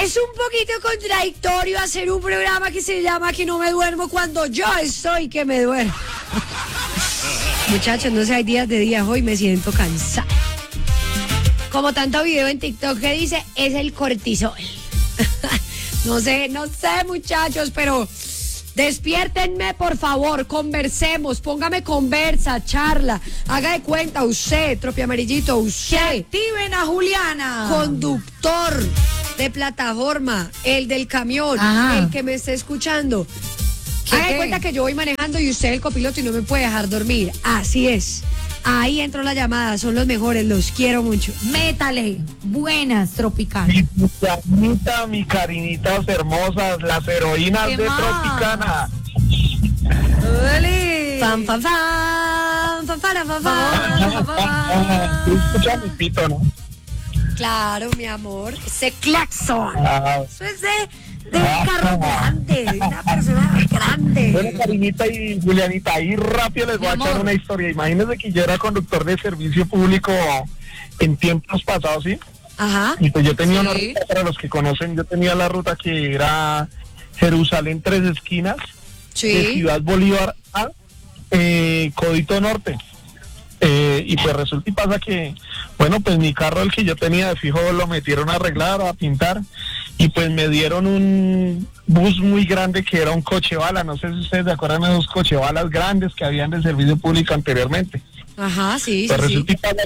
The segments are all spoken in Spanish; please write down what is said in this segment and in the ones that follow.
Es un poquito contradictorio hacer un programa que se llama Que no me duermo cuando yo estoy que me duermo. Muchachos, no sé, hay días de días, hoy me siento cansada. Como tanto video en TikTok que dice, es el cortisol. No sé, muchachos, pero despiértenme, por favor, conversemos, póngame conversa, charla, haga de cuenta usted, Tropi Amarillito, usted. Que activen a Juliana. Conductor de plataforma, el del camión, Ajá. el que me esté escuchando. Haga de cuenta que yo voy manejando y usted es el copiloto y no me puede dejar dormir. Así es. Ahí entró la llamada, son los mejores, los quiero mucho. Métale. Buenas, Tropicana. Mi carinitas hermosas, las heroínas ¿Qué de más? Tropicana. ¡Ole! Fan, fan, fan, fan, fan, fan, fan, fan. Tú escuchas mi pito, ¿no? Claro, mi amor, ese claxon. Ah, Eso es de un carro grande, de una persona grande. bueno, Karinita y Julianita, ahí rápido les voy a Mi echar amor. una historia. Imagínense que yo era conductor de servicio público en tiempos pasados, ¿sí? Ajá. Y pues yo tenía una Sí. ruta, para los que conocen, yo tenía la ruta que era Jerusalén Tres Esquinas, de Sí. Ciudad Bolívar a Codito Norte. Y pues resulta y pasa que, bueno, pues mi carro, el que yo tenía de fijo, lo metieron a arreglar, a pintar, y pues me dieron un bus muy grande que era un coche bala. No sé si ustedes se acuerdan de esos coche balas grandes que habían de servicio público anteriormente. Ajá, sí, Pues sí, resulta y pasa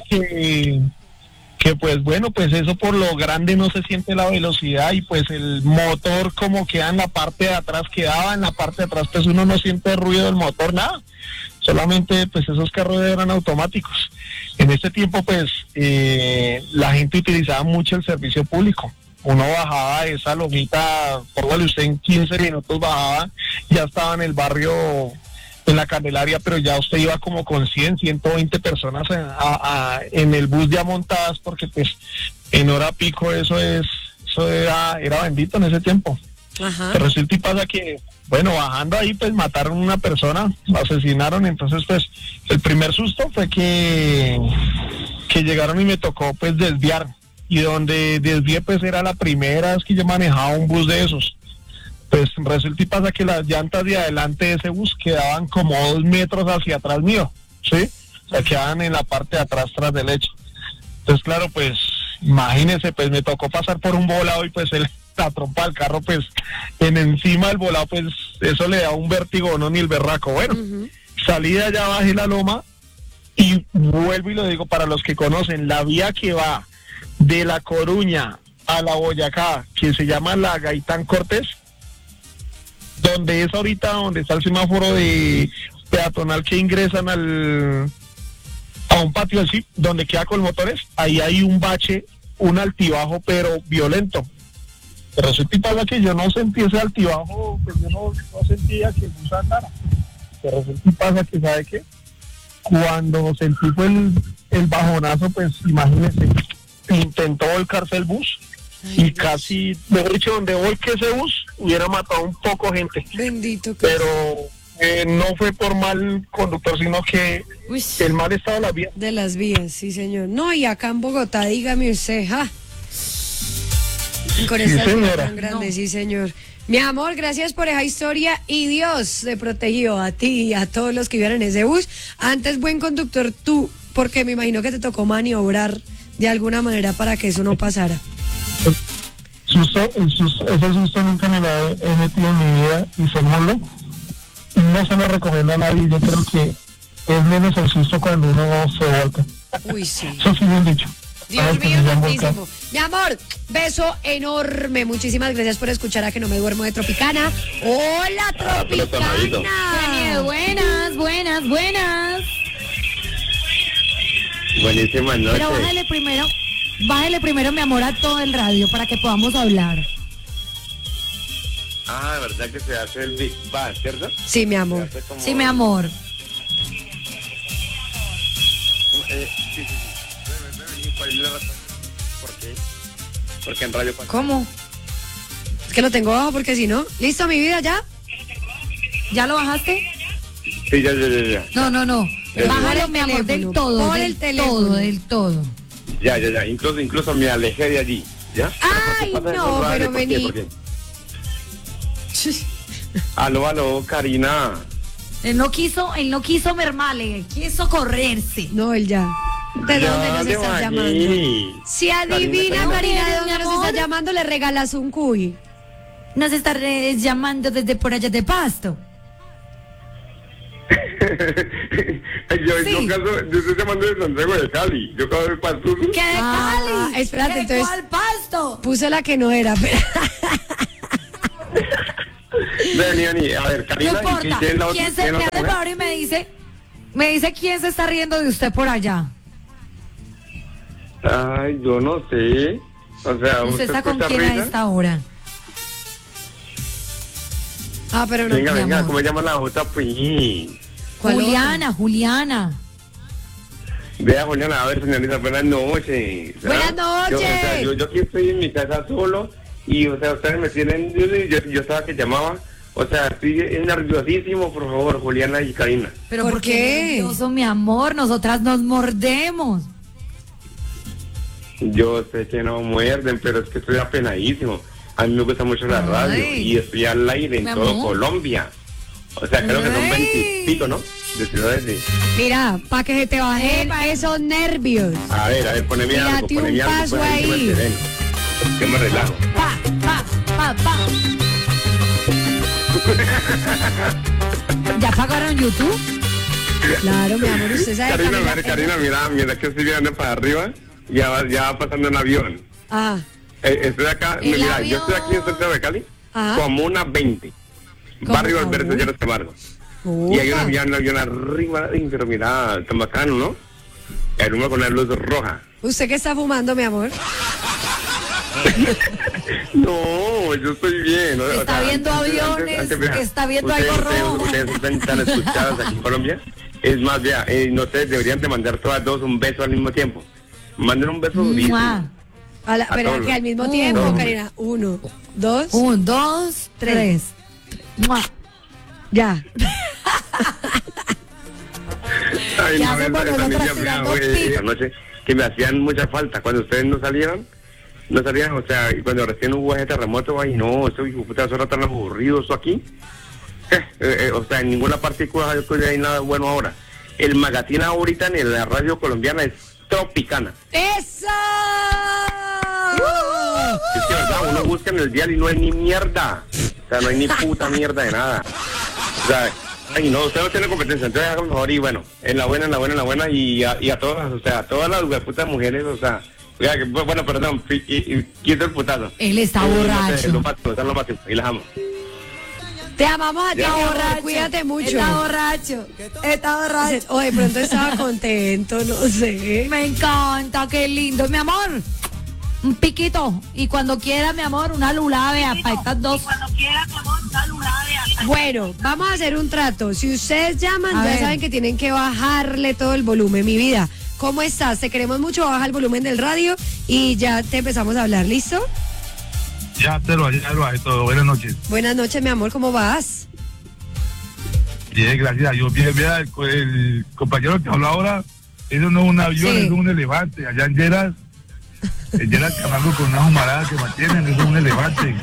que pues bueno, pues eso por lo grande no se siente la velocidad, y pues el motor como queda en la parte de atrás, quedaba en la parte de atrás, pues uno no siente ruido del motor, nada. Solamente pues esos carros eran automáticos. En ese tiempo pues la gente utilizaba mucho el servicio público. Uno bajaba de esa lomita, póngale usted, en 15 minutos bajaba, ya estaba en el barrio, en la Candelaria, pero ya usted iba como con 100, 120 personas en el bus ya montadas, porque pues en hora pico eso era bendito en ese tiempo. Ajá. Pero resulta y pasa que, bueno, bajando ahí, pues mataron a una persona, lo asesinaron. Entonces, pues, el primer susto fue que llegaron y me tocó, pues, desviar. Y donde desvié, pues, era la primera vez que yo manejaba un bus de esos. Pues, resulta y pasa que las llantas de adelante de ese bus quedaban como 2 metros hacia atrás mío, ¿sí? O sea, quedaban en la parte de atrás, tras del hecho. Entonces, claro, pues, imagínense, pues, me tocó pasar por un volado y, pues, la trompa del carro, pues, encima del volado, pues, eso le da un vértigo, no ni el berraco. Bueno, salí de allá, bajé la loma y vuelvo y lo digo para los que conocen, la vía que va de La Coruña a La Boyacá, que se llama la Gaitán Cortés, donde es ahorita donde está el semáforo de peatonal que ingresan a un patio así, donde queda con motores, ahí hay un bache, un altibajo, pero violento. Pero resulta y pasa que yo no sentí ese altibajo, pues yo no sentía que el bus andara. Pero resulta y pasa que, ¿sabe qué? Cuando sentí fue el bajonazo, pues imagínense, intentó volcarse el bus. Ay, Y Dios. casi, mejor dicho, donde volque ese bus, hubiera matado un poco gente. Bendito que Pero no fue por mal conductor, sino que Uy. el mal estado de la vía. de las vías, sí, señor. No, y acá en Bogotá, dígame usted, ¿ja? Con esta ciudad señora. tan grande, No. sí, señor. Mi amor, gracias por esa historia y Dios te protegió a ti y a todos los que iban en ese bus. Antes, buen conductor tú, porque me imagino que te tocó maniobrar de alguna manera para que eso no pasara. Ese susto nunca me lo he metido en mi vida, y segundo, no se lo recomiendo a nadie. Yo creo que es menos el susto cuando uno se volca. Uy, sí. Eso sí bien dicho. Dios Sabes que mío, se han volcado. santísimo. Mi amor, beso enorme. Muchísimas gracias por escuchar a Que no me duermo de Tropicana. ¡Hola, pero tamadito. Tropicana! Buenas, buenas, buenas. Buenísimas noches. Pero bájale primero, mi amor, a todo el radio para que podamos hablar. Ah, ¿verdad que se hace el Big Bang, cierto? Sí, mi Se amor. hace como- Sí, mi amor. Sí, sí, sí. ¿Cuál es la razón? ¿Por qué? Porque en radio... ¿Cómo? Es que lo tengo abajo porque si no. ¿Listo, mi vida, ya? ¿Ya lo bajaste? Sí, ya. No. Ya. Bájalo, mi amor, del todo. Por del el teléfono. todo, del todo. Ya. Incluso me alejé de allí. ¿Ya? Ay, ¿Pero por qué pasa no, eso, Vale? pero ¿Por qué? vení. ¿Por qué? Aló, Karina. Él no quiso mermarle, quiso correrse. No, él ya. ¿De Ya, dónde nos de estás aquí. llamando? Si adivina, Karina, Karina, de mi dónde nos amor. estás llamando, le regalas un cuy. Nos está llamando desde por allá de Pasto. yo Sí. estoy llamando de Santiago de Cali. Yo acabo de Pasto. ¿Qué de Cali? Espérate, ¿Qué, entonces cuál Pasto? puse la que no era. Pero... Vení. A ver, No Karina. ¿y importa. quién es la otra? ¿Quién se ¿Quién es la me otra hace mujer? favor y me dice quién se está riendo de usted por allá? Ay, yo no sé. O sea, ¿Usted está con escucha quién a risa. esta hora? Ah, pero no. Venga, mi venga, amor. ¿cómo se llama la otra? Pues. ¿Cuál Juliana. Vea, Juliana, a ver, señorita, buenas noches. Buenas noches. Yo aquí estoy en mi casa solo y, o sea, ustedes me tienen, yo estaba que llamaba, o sea, estoy nerviosísimo, por favor, Juliana y Karina. ¿Pero ¿Por por qué? qué nervioso, mi amor? Nosotras nos mordemos. Yo sé que no muerden, pero es que estoy apenadísimo. A mí me gusta mucho la radio Ay. y estoy al aire en Mi todo amor. Colombia. O sea, creo que son Ay. 20 y pico, ¿no? De ciudades de... Mira, para que se te bajen esos nervios. A ver, poneme algo, Tírate un poneme algo, paso poneme que me ahí. sereno, que me relajo. Pa. ¿Ya pagaron YouTube? Claro, mi amor, usted sabe Karina, mira que estoy mirando para arriba, ya va pasando un avión. Ah, Estoy acá, El mira, avión. yo estoy aquí en Santiago de Cali, Ajá. como una 20. ¿Cómo? Barrio Alberto Uy. Lleras Camargo. Y hay un avión arriba, ay, pero mira, tan bacano, ¿no? El uno con la luz roja. ¿Usted qué está fumando, mi amor? No, yo estoy bien. ¿no? Está viendo aviones, está viendo algo rojo. Ustedes están tan escuchadas aquí en Colombia. Es más, vea, no sé, deberían de mandar todas dos un beso al mismo tiempo. Manden un beso durísimo. ¡Mua! Pero todos. que al mismo tiempo, No. Karina. 1, 2, 1, 2, 3. ya. Ay, ¿Qué no, hacemos esa nosotras niña, tirando güey, pic? esa noche que me hacían mucha falta. Cuando ustedes no salían, o sea, y cuando recién hubo ese terremoto, ay, no, esto hijo de puta, eso era tan aburrido, esto aquí. O sea, en ninguna parte hay nada bueno ahora. El magazine ahorita en la radio colombiana es Tropicana. ¡Eso! Es que verdad, uno busca en el dial y no hay ni mierda. O sea, no hay ni puta mierda de nada. O sea, ay, no, usted no tiene competencia, entonces haga por favor y bueno, en la buena y a todas, o sea, a todas las putas mujeres, o sea, oiga, bueno, perdón, quito el putazo. Él está borracho. Lo máximo, y las amo. Te amamos a ti, Ya. mi amor, cuídate mucho. Está borracho. O de pronto estaba contento, no sé. Me encanta, qué lindo. Mi amor, un piquito. Y cuando quiera, mi amor, una lulada, vea, para estas dos. Bueno, vamos a hacer un trato. Si ustedes llaman, A ya ver. saben que tienen que bajarle todo el volumen. Mi vida, ¿cómo estás? Te queremos mucho, baja el volumen del radio y ya te empezamos a hablar, ¿listo? Ya te lo bajé todo. Buenas noches. Buenas noches, mi amor, ¿cómo vas? Bien, gracias a Dios. Bien, el compañero que habla ahora, eso no es un avión, Sí. es un elefante. Allá en Lleras Camargo con unas humaradas que mantienen, eso es un elefante.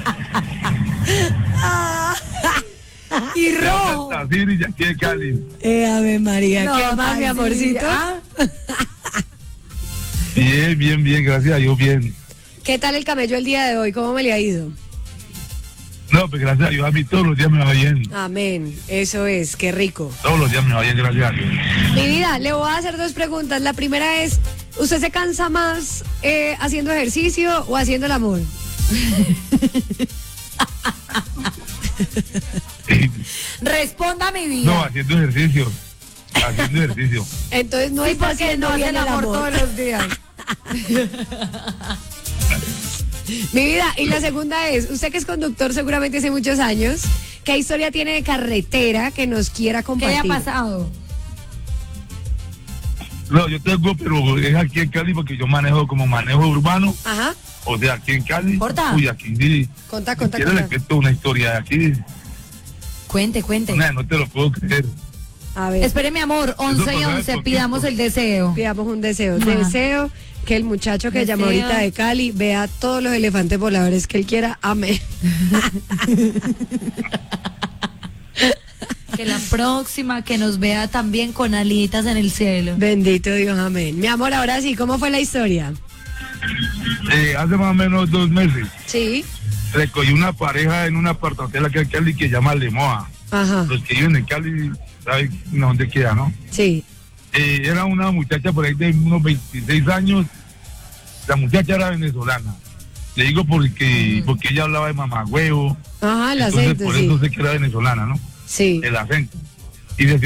Y rojo. Así y aquí en Cali. Ave María, No, ¿qué más, mi ay, amorcito? sí, ah. Bien, gracias a Dios, bien. ¿Qué tal el camello el día de hoy? ¿Cómo me le ha ido? No, pues gracias a Dios, a mí todos los días me va bien. Amén, eso es, qué rico. Todos los días me va bien, gracias a Dios. Mi vida, le voy a hacer dos preguntas. La primera es, ¿usted se cansa más haciendo ejercicio o haciendo el amor? Responda mi vida. No, haciendo ejercicio. Haciendo ejercicio. Entonces no Sí, está porque haciendo no bien hacen el amor amor. todos los días. Mi vida, y la segunda es, usted que es conductor seguramente hace muchos años, ¿qué historia tiene de carretera que nos quiera ¿Qué compartir? haya pasado? No, yo tengo, pero es aquí en Cali porque yo manejo como manejo urbano. Ajá, O sea, aquí en Cali. Corta. Uy, aquí sí. conta. Si quieres le cuento una historia de aquí. Cuente. No te lo puedo creer. A ver, Espere, mi amor, 11 y pasó hace 11, poquito. pidamos el deseo. pidamos un deseo. Ajá. Deseo que el muchacho que Deseo. llamó ahorita de Cali vea todos los elefantes voladores que él quiera. Amén. Que la próxima que nos vea también con alitas en el cielo. Bendito Dios, amén. Mi amor, ahora sí, ¿cómo fue la historia? Hace más o menos 2 meses Sí. recogí una pareja en una apartamental aquí en Cali que se llama Lemoa. Ajá. Los que viven en Cali saben dónde queda, ¿no? Sí. Era una muchacha por ahí de unos 26 años. La muchacha era venezolana. Le digo porque ella hablaba de mamagüevo. Ajá, el Entonces acento, por sí. eso sé que era venezolana, ¿no? Sí. El acento. Y